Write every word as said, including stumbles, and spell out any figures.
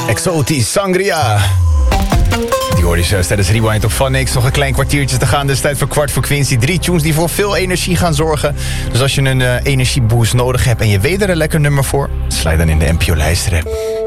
Exotisch Sangria. Die hoorde je zo tijdens Rewind op Funix. Nog een klein kwartiertje te gaan. Dus tijd voor kwart voor Quincy. Drie tunes die voor veel energie gaan zorgen. Dus als je een uh, energieboost nodig hebt en je weet er een lekker nummer voor, slijt dan in de N P O Luisterapp.